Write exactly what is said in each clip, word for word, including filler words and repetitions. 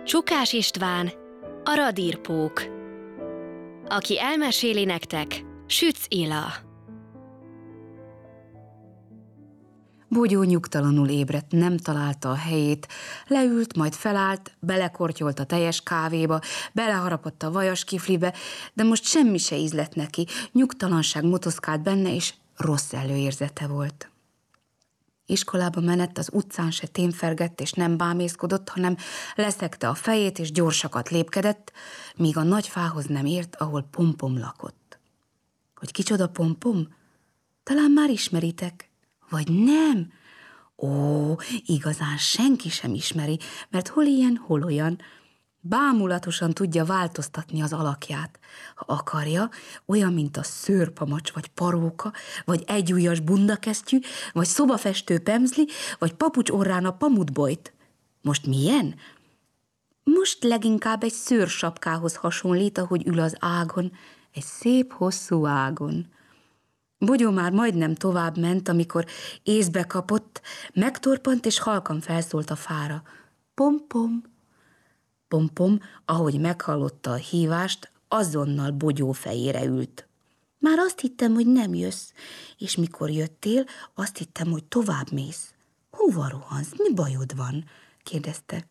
Csukás István, a radírpók. Aki elmeséli nektek, Sütz Ila. Bogyó nyugtalanul ébredt, nem találta a helyét, leült, majd felállt, belekortyolt a teljes kávéba, beleharapott a vajas kiflibe, de most semmi se ízlett neki, nyugtalanság motoszkált benne, és rossz előérzete volt. Iskolába menett, az utcán se témfergett és nem bámészkodott, hanem leszegte a fejét és gyorsakat lépkedett, míg a nagy fához nem ért, ahol Pompom lakott. Hogy kicsoda Pompom? Talán már ismeritek. Vagy nem? Ó, igazán senki sem ismeri, mert hol ilyen, hol olyan. Bámulatosan tudja változtatni az alakját. Ha akarja, olyan, mint a szőrpamacs, vagy paróka, vagy egyujjas bundakesztyű, vagy szobafestő pemzli, vagy papucs orrán a pamutbojt. Most milyen? Most leginkább egy szőrsapkához hasonlít, ahogy ül az ágon, egy szép hosszú ágon. Bogyó már majdnem tovább ment, amikor észbe kapott, megtorpant és halkan felszólt a fára. Pompom! Pompom, ahogy meghallotta a hívást, azonnal Bogyó fejére ült. Már azt hittem, hogy nem jössz, és mikor jöttél, azt hittem, hogy tovább mész. Hova rohansz? Mi bajod van? kérdezte.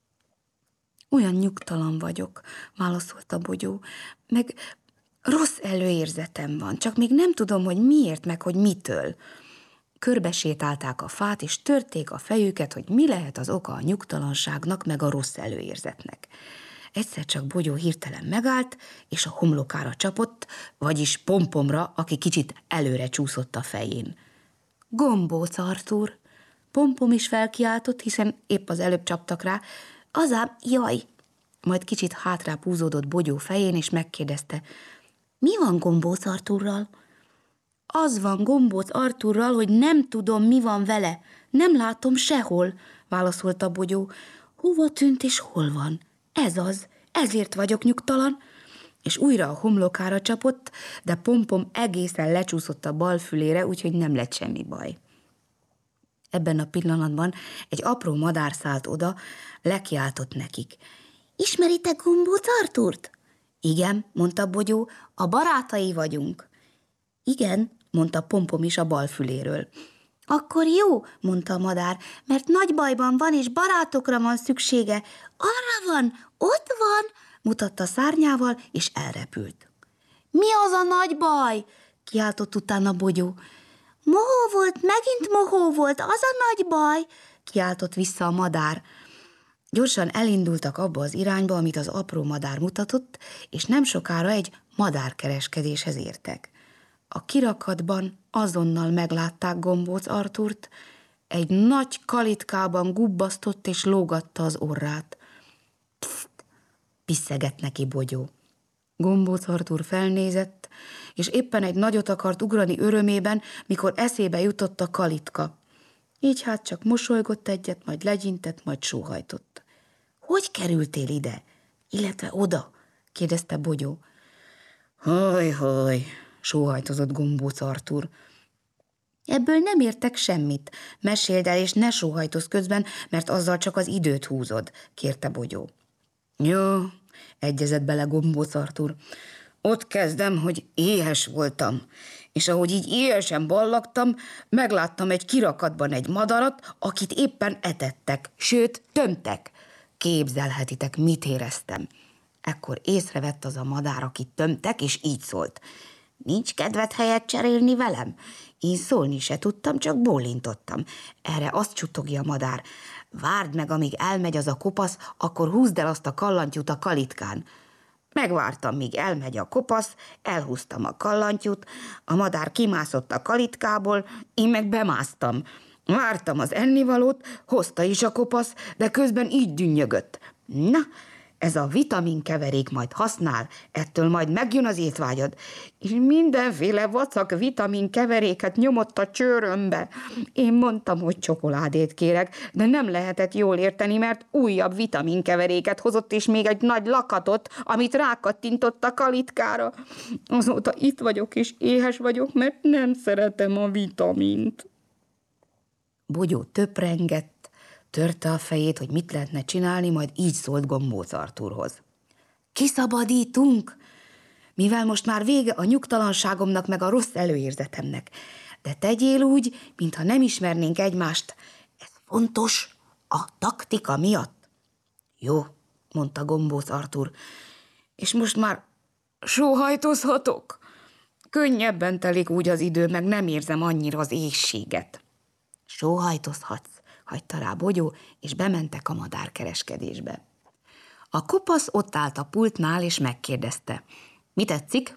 Olyan nyugtalan vagyok, válaszolta Bogyó, meg rossz előérzetem van, csak még nem tudom, hogy miért, meg hogy mitől. Körbesétálták a fát, és törték a fejüket, hogy mi lehet az oka a nyugtalanságnak, meg a rossz előérzetnek. Egyszer csak Bogyó hirtelen megállt, és a homlokára csapott, vagyis Pompomra, aki kicsit előre csúszott a fején. Gombóc Artúr! Pompom is felkiáltott, hiszen épp az előbb csaptak rá. Azám, jaj! Majd kicsit hátrább húzódott Bogyó fején, és megkérdezte, mi van Gombóc Artúrral? Az van Gombóc Artúrral, hogy nem tudom, mi van vele. Nem látom sehol, válaszolta Bogyó. Hova tűnt és hol van? Ez az, ezért vagyok nyugtalan. És újra a homlokára csapott, de Pompom egészen lecsúszott a bal fülére, úgyhogy nem lett semmi baj. Ebben a pillanatban egy apró madár szállt oda, lekiáltott nekik. Ismeritek Gombóc Artúrt? Igen, mondta Bogyó, a barátai vagyunk. Igen, mondta Pompom is a bal füléről. Akkor jó, mondta a madár, mert nagy bajban van, és barátokra van szüksége. Arra van, ott van, mutatta szárnyával, és elrepült. Mi az a nagy baj? Kiáltott utána Bogyó. Mohó volt, megint mohó volt, az a nagy baj, kiáltott vissza a madár. Gyorsan elindultak abba az irányba, amit az apró madár mutatott, és nem sokára egy madárkereskedéshez értek. A kirakatban azonnal meglátták Gombóc Artúrt, egy nagy kalitkában gubbasztott és lógatta az orrát. Pszt! Piszegett neki Bogyó. Gombóc Artúr felnézett, és éppen egy nagyot akart ugrani örömében, mikor eszébe jutott a kalitka. Így hát csak mosolygott egyet, majd legyintett, majd sóhajtott. Hogy kerültél ide? Illetve oda? kérdezte Bogyó. Haj, haj, sóhajtozott Gombóc Artúr. Ebből nem értek semmit. Meséld el, és ne sóhajtozz közben, mert azzal csak az időt húzod, kérte Bogyó. Jó, egyezett bele Gombóc Artúr. Ott kezdem, hogy éhes voltam, és ahogy így éhesen ballagtam, megláttam egy kirakatban egy madarat, akit éppen etettek, sőt, tömtek. Képzelhetitek, mit éreztem. Ekkor észrevett az a madár, akit tömtek, és így szólt. Nincs kedved helyet cserélni velem? Én szólni se tudtam, csak bólintottam. Erre azt csutogja a madár. Várd meg, amíg elmegy az a kopasz, akkor húzd el azt a kallantyút a kalitkán. Megvártam, míg elmegy a kopasz, elhúztam a kallantyút, a madár kimászott a kalitkából, én meg bemásztam. Vártam az ennivalót, hozta is a kopasz, de közben így dünnyögött. Na, ez a vitaminkeverék majd használ, ettől majd megjön az étvágyad. És mindenféle vacak vitaminkeveréket nyomott a csőrömbe. Én mondtam, hogy csokoládét kérek, de nem lehetett jól érteni, mert újabb vitaminkeveréket hozott, és még egy nagy lakatot, amit rákattintott a kalitkára. Azóta itt vagyok, és éhes vagyok, mert nem szeretem a vitamint. Bogyó töprengett, Törte a fejét, hogy mit lehetne csinálni, majd így szólt Gombóc Artúrhoz. Kiszabadítunk, mivel most már vége a nyugtalanságomnak meg a rossz előérzetemnek. De tegyél úgy, mintha nem ismernénk egymást. Ez fontos a taktika miatt. Jó, mondta Gombóc Artúr, és most már sóhajtozhatok? Könnyebben telik úgy az idő, meg nem érzem annyira az éhséget. Sóhajtozhatsz, hagyta rá Bogyó, és bementek a madárkereskedésbe. A kopasz ott állt a pultnál, és megkérdezte. Mi tetszik?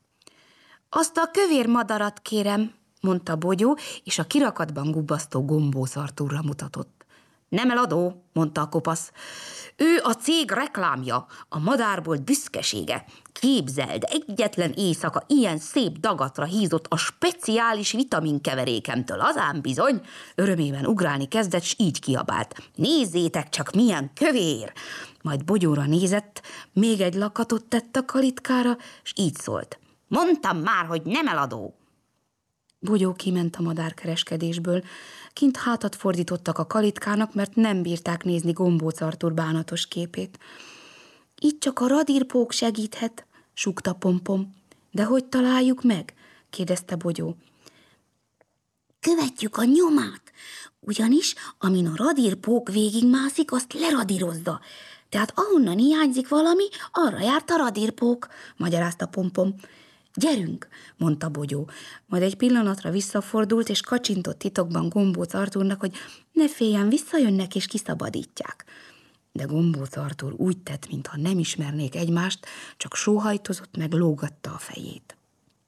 Azt a kövér madarat kérem, mondta Bogyó, és a kirakatban gubbasztó Gombóc Artúrra mutatott. Nem eladó, mondta a kopasz. Ő a cég reklámja, a madárbolt büszkesége. Képzeld, egyetlen éjszaka ilyen szép dagatra hízott a speciális vitaminkeverékemtől, azán bizony. Örömében ugrálni kezdett, s így kiabált. Nézzétek csak, milyen kövér! Majd Bogyóra nézett, még egy lakatot tett a kalitkára, s így szólt. Mondtam már, hogy nem eladó! Bogyó kiment a madárkereskedésből. Kint hátat fordítottak a kalitkának, mert nem bírták nézni Gombóc Artúr bánatos képét. Itt csak a radírpók segíthet, súgta Pompom. De hogy találjuk meg? Kérdezte Bogyó. Követjük a nyomát, ugyanis amin a radírpók végigmászik, azt leradírozza. Tehát ahonnan hiányzik valami, arra járt a radírpók, magyarázta Pompom. Gyerünk, mondta Bogyó, majd egy pillanatra visszafordult, és kacsintott titokban Gombóc Artúrnak, hogy ne féljen, visszajönnek és kiszabadítják. De Gombóc Artúr úgy tett, mintha nem ismernék egymást, csak sóhajtozott, meg lógatta a fejét.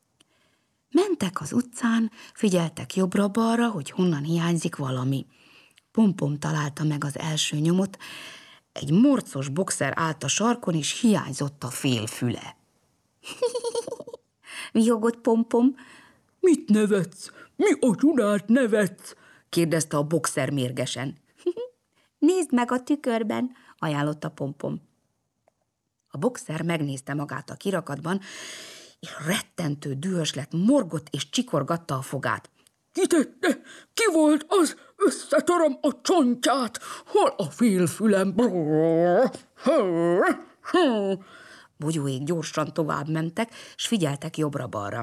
Mentek az utcán, figyeltek jobbra-balra, hogy honnan hiányzik valami. Pompom találta meg az első nyomot, egy morcos boxer állt a sarkon, és hiányzott a fél füle. Vihogott Pompom. Mit nevetsz? Mi a csodát nevetsz? Kérdezte a boxer mérgesen. Nézd meg a tükörben, ajánlotta Pompom. A boxer megnézte magát a kirakatban, és rettentő dühös lett, morgott és csikorgatta a fogát. Ki tette? Ki volt az? Összetarom a csontját! Hol a félfülem? Bogyóék gyorsan tovább mentek, s figyeltek jobbra-balra.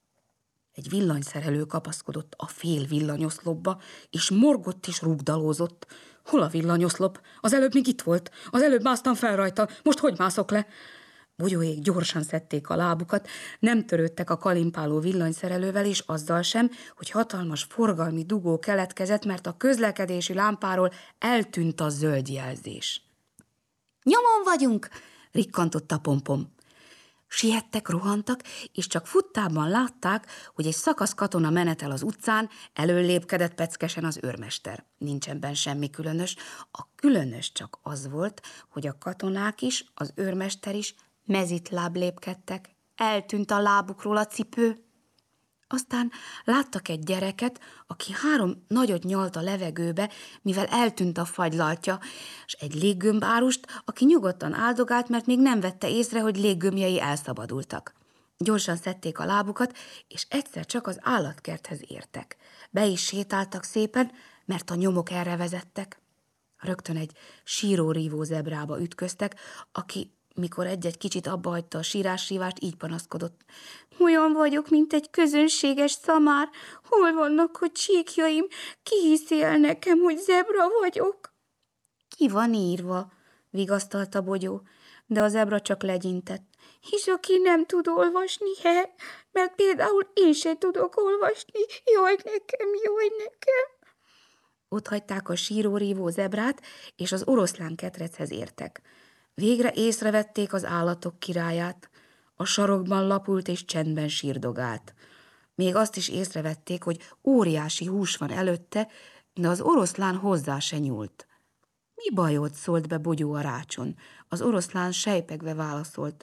Egy villanyszerelő kapaszkodott a fél villanyoszlopba, és morgott és rúgdalózott. Hol a villanyoszlop? Az előbb még itt volt. Az előbb másztam fel rajta. Most hogy mászok le? Bogyóék gyorsan szedték a lábukat, nem törődtek a kalimpáló villanyszerelővel, és azzal sem, hogy hatalmas forgalmi dugó keletkezett, mert a közlekedési lámpáról eltűnt a zöld jelzés. Nyomon vagyunk! Rikkantotta Pompom. Siettek, rohantak, és csak futtában látták, hogy egy szakasz katona menetel az utcán, előlépkedett peckesen az őrmester. Nincsen benne semmi különös. A különös csak az volt, hogy a katonák is, az őrmester is mezitláb lépkedtek. Eltűnt a lábukról a cipő. Aztán láttak egy gyereket, aki három nagyot nyalt a levegőbe, mivel eltűnt a fagylaltja, és egy léggömbárust, aki nyugodtan áldogált, mert még nem vette észre, hogy léggömbjei elszabadultak. Gyorsan szedték a lábukat, és egyszer csak az állatkerthez értek. Be is sétáltak szépen, mert a nyomok erre vezettek. Rögtön egy síró-rívó zebrába ütköztek, aki mikor egy-egy kicsit abbahagyta a sírás-sívást, így panaszkodott. Olyan vagyok, mint egy közönséges szamár. Hol vannak a csíkjaim? Ki hiszi el nekem, hogy zebra vagyok? Ki van írva? Vigasztalta Bogyó, de a zebra csak legyintett. És aki nem tud olvasni, he? Mert például én se tudok olvasni. Jaj nekem, jaj nekem! Ott hagyták a síró-rívó zebrát, és az oroszlán ketrechez értek. Végre észrevették az állatok királyát, a sarokban lapult és csendben sírdogált. Még azt is észrevették, hogy óriási hús van előtte, de az oroszlán hozzá se nyúlt. Mi bajod? Szólt be Bogyó a rácson. Az oroszlán sejpegve válaszolt.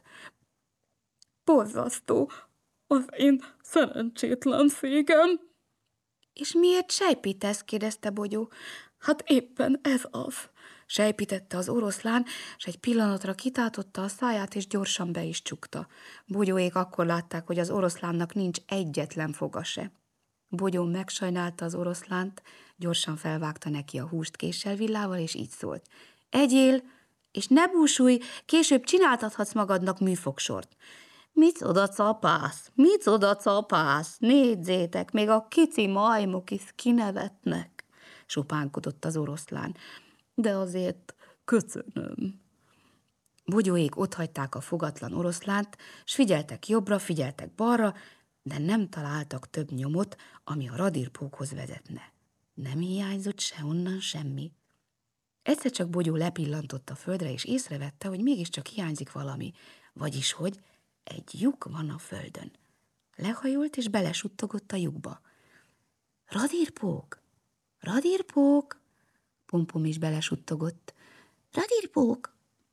Borzasztó, az én szerencsétlen szégem. És miért sejpítesz? Kérdezte Bogyó. Hát éppen ez az. Sejpítette az oroszlán, s egy pillanatra kitátotta a száját, és gyorsan be is csukta. Bogyóék akkor látták, hogy az oroszlánnak nincs egyetlen foga se. Bogyó megsajnálta az oroszlánt, gyorsan felvágta neki a húst késsel, villával, és így szólt. Egyél, és ne búsulj, később csináltathatsz magadnak műfogsort. Micsoda capász, micsoda capász, nézzétek, még a kici majmok is kinevetnek, sopánkodott az oroszlán. De azért köszönöm. Bogyóék otthagyták a fogatlan oroszlánt, s figyeltek jobbra, figyeltek balra, de nem találtak több nyomot, ami a radírpókhoz vezetne. Nem hiányzott se onnan semmi. Egyszer csak Bogyó lepillantott a földre, és észrevette, hogy mégiscsak hiányzik valami, vagyis, hogy egy lyuk van a földön. Lehajolt, és belesuttogott a lyukba. Radírpók! Radírpók! Pompom is belesuttogott. Radírpók!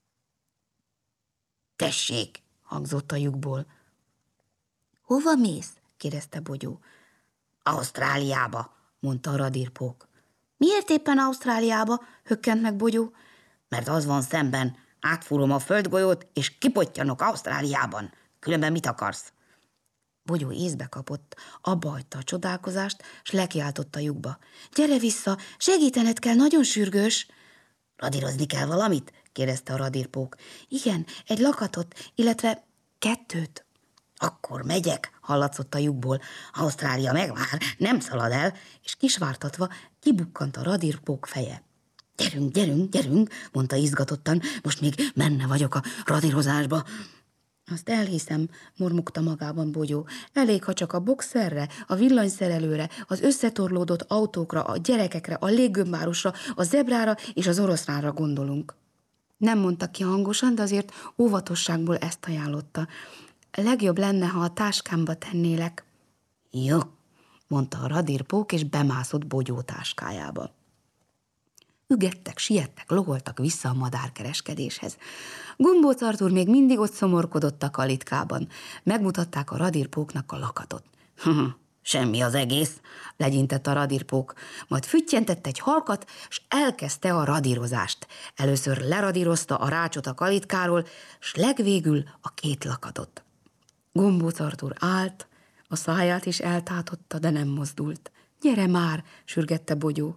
Tessék! Hangzott a lyukból. Hova mész? Kérdezte Bogyó. Ausztráliába, mondta a radírpók. Miért éppen Ausztráliába? Hökkent meg Bogyó. Mert az van szemben, átfúrom a földgolyót, és kipottyanok Ausztráliában. Különben mit akarsz? Bogyó észbe kapott, abba hagyta a csodálkozást, s lekiáltott a lyukba. Gyere vissza, segítened kell, nagyon sürgős. Radírozni kell valamit? Kérdezte a radírpók. Igen, egy lakatot, illetve kettőt. Akkor megyek, hallatszott a lyukból. Ausztrália megvár, nem szalad el, és kisvártatva kibukkant a radírpók feje. Gyerünk, gyerünk, gyerünk, mondta izgatottan, most még menne vagyok a radírozásba. Azt elhiszem, mormogta magában Bogyó. Elég, ha csak a boxerre, a villanyszerelőre, az összetorlódott autókra, a gyerekekre, a léggömbárusra, a zebrára és az oroszlánra gondolunk. Nem mondta ki hangosan, de azért óvatosságból ezt ajánlotta. Legjobb lenne, ha a táskámba tennélek. Jó, mondta a radírpók, és bemászott Bogyó táskájába. Ügettek, siettek, logoltak vissza a madárkereskedéshez. Gombóc Artúr még mindig ott szomorkodott a kalitkában. Megmutatták a radírpóknak a lakatot. Semmi az egész, legyintett a radírpók, majd füttyentett egy halkat, s elkezdte a radírozást. Először leradírozta a rácsot a kalitkáról, s legvégül a két lakatot. Gombóc Artúr állt, a száját is eltátotta, de nem mozdult. Gyere már, sürgette Bogyó.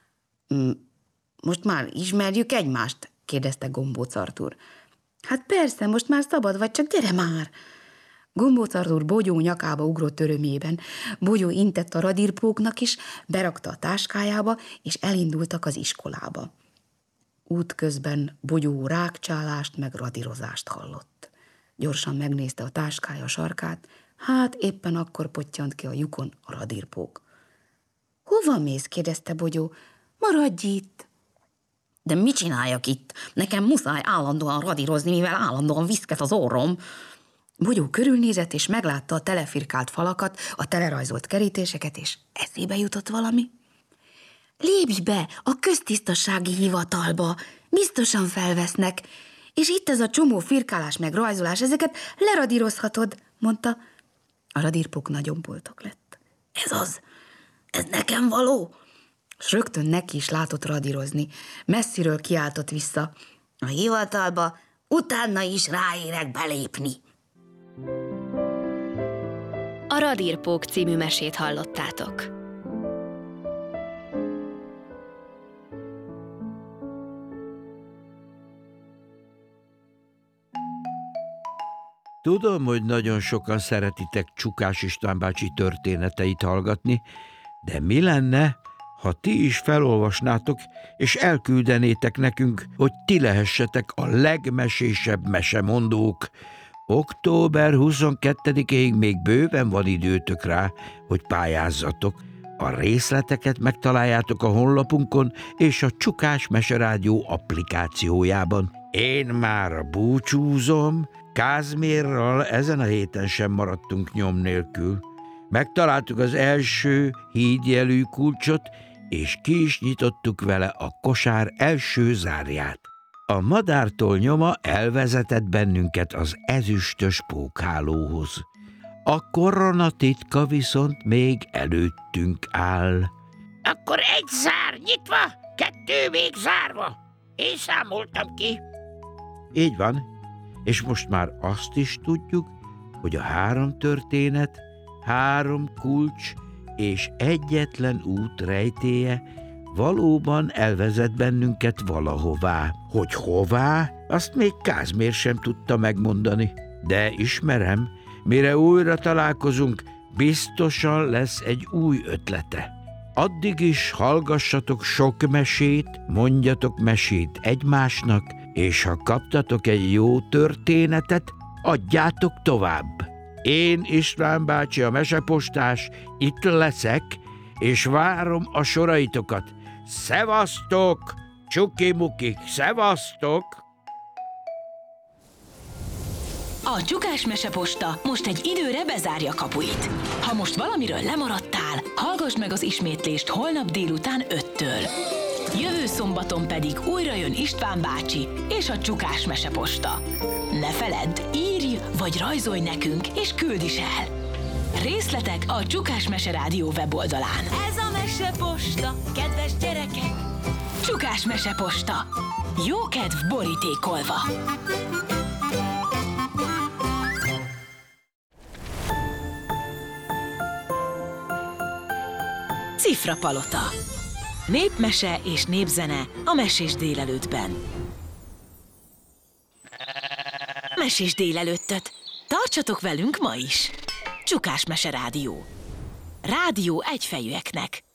Most már ismerjük egymást? Kérdezte Gombóc Artúr. Hát persze, most már szabad vagy, csak gyere már! Gombóc Artúr Bogyó nyakába ugrott örömében. Bogyó intett a radírpóknak is, berakta a táskájába, és elindultak az iskolába. Útközben Bogyó rákcsálást meg radírozást hallott. Gyorsan megnézte a táskája sarkát, hát éppen akkor pottyant ki a lyukon a radírpók. Hova mész? Kérdezte Bogyó. Maradj itt! De mit csináljak itt? Nekem muszáj állandóan radírozni, mivel állandóan viszket az orrom. Bogyó körülnézett, és meglátta a telefirkált falakat, a telerajzolt kerítéseket, és eszébe jutott valami. Lépj be a köztisztasági hivatalba, biztosan felvesznek, és itt ez a csomó firkálás meg rajzolás, ezeket leradírozhatod, mondta. A radírpók nagyon boldog lett. Ez az, ez nekem való? S rögtön neki is látott radírozni. Messziről kiáltott vissza. A hivatalba utána is ráérek belépni. A Radírpók című mesét hallottátok. Tudom, hogy nagyon sokan szeretitek Csukás István bácsi történeteit hallgatni, de mi lenne, ha ti is felolvasnátok, és elküldenétek nekünk, hogy ti lehessetek a legmesésebb mesemondók. október huszonkettedikéig még bőven van időtök rá, hogy pályázzatok. A részleteket megtaláljátok a honlapunkon és a Csukás Meserádió applikációjában. Én már búcsúzom, Kázmérral ezen a héten sem maradtunk nyom nélkül. Megtaláltuk az első hídjelű kulcsot, és ki is nyitottuk vele a kosár első zárját. A madártól nyoma elvezetett bennünket az ezüstös pókhálóhoz. A korona titka viszont még előttünk áll. Akkor egy zár nyitva, kettő még zárva. Én számoltam ki. Így van, és most már azt is tudjuk, hogy a három történet, három kulcs és egyetlen út rejtéje valóban elvezet bennünket valahová. Hogy hová, azt még Kázmér sem tudta megmondani. De ismerem, mire újra találkozunk, biztosan lesz egy új ötlete. Addig is hallgassatok sok mesét, mondjatok mesét egymásnak, és ha kaptatok egy jó történetet, adjátok tovább. Én, István bácsi, a mesepostás, itt leszek, és várom a soraitokat. Szevasztok, csuki-mukik, szevasztok! A Csukás Meseposta most egy időre bezárja kapuit. Ha most valamiről lemaradtál, hallgass meg az ismétlést holnap délután öttől. Jövő szombaton pedig újra jön István bácsi és a Csukás Meseposta. Ne feledd, írj vagy rajzolj nekünk, és küld is el! Részletek a Csukás Mese Rádió weboldalán. Ez a Meseposta, kedves gyerekek! Csukás Meseposta. Jó kedv borítékolva! Cifrapalota. Népmese és népzene a Mesés délelőttben. Mesés délelőttöt. Tartsatok velünk ma is! Csukás Mese Rádió. Rádió egyfejűeknek.